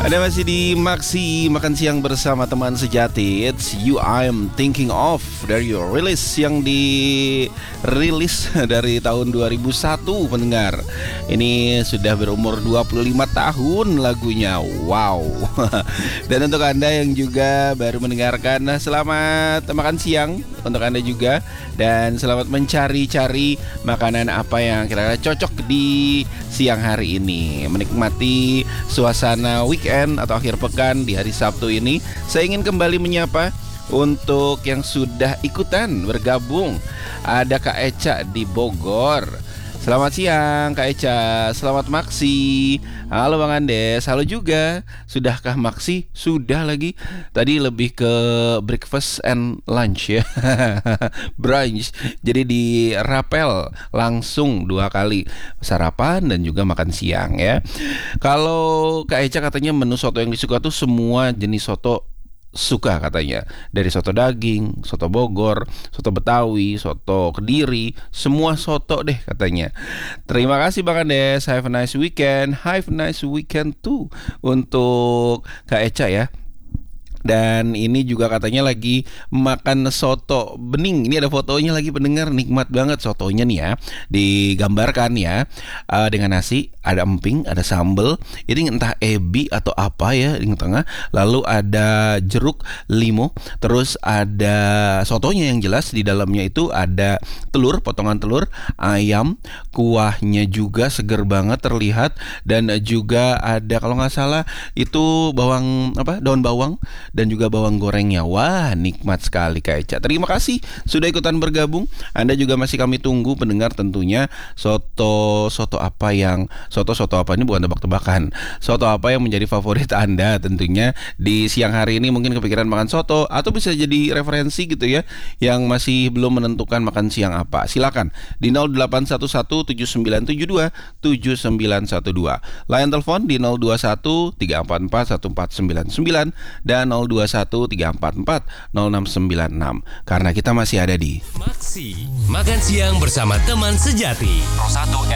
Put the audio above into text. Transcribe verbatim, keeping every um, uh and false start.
Ada masih di Maksi Makan Siang bersama teman sejati. It's You I'm Thinking Of dari rilis yang dirilis dari tahun dua ribu satu pendengar. Ini sudah berumur dua puluh lima tahun lagunya. Wow. Dan untuk Anda yang juga baru mendengarkan, selamat makan siang untuk Anda juga. Dan selamat mencari-cari makanan apa yang kira-kira cocok di siang hari ini. Menikmati suasana weekend atau akhir pekan di hari Sabtu ini. Saya ingin kembali menyapa untuk yang sudah ikutan bergabung. Ada Kak Eca di Bogor. Selamat siang Kak Eca. Selamat Maksi. Halo Bang Andes. Halo juga. Sudahkah Maksi? Sudah lagi. Tadi lebih ke breakfast and lunch ya. Brunch. Jadi dirapel langsung dua kali, sarapan dan juga makan siang ya. Kalau Kak Eca katanya menu soto yang disuka tuh semua jenis soto suka katanya. Dari soto daging, soto Bogor, soto Betawi, soto Kediri, semua soto deh katanya. Terima kasih Bang Andes. Have a nice weekend. Have a nice weekend too untuk Kak Eca ya. Dan ini juga katanya lagi makan soto bening. Ini ada fotonya lagi pendengar. Nikmat banget sotonya nih ya. Digambarkan ya, uh, dengan nasi, ada emping, ada sambal. Ini entah ebi atau apa ya di tengah. Lalu ada jeruk limo. Terus ada sotonya yang jelas. Di dalamnya itu ada telur, potongan telur, ayam. Kuahnya juga seger banget terlihat. Dan juga ada kalau gak salah itu bawang apa daun bawang dan juga bawang gorengnya. Wah, nikmat sekali Kak Eca. Terima kasih sudah ikutan bergabung. Anda juga masih kami tunggu pendengar tentunya. Soto soto apa yang soto soto apa ini bukan tebak-tebakan. Soto apa yang menjadi favorit Anda tentunya di siang hari ini. Mungkin kepikiran makan soto atau bisa jadi referensi gitu ya, yang masih belum menentukan makan siang apa. Silakan di nol delapan satu satu tujuh sembilan tujuh dua tujuh sembilan satu dua. Line telepon di nol dua satu tiga empat empat satu empat sembilan sembilan dan nol dua satu tiga empat empat nol enam sembilan enam. Karena kita masih ada di Maksi Makan Siang bersama teman sejati Pro satu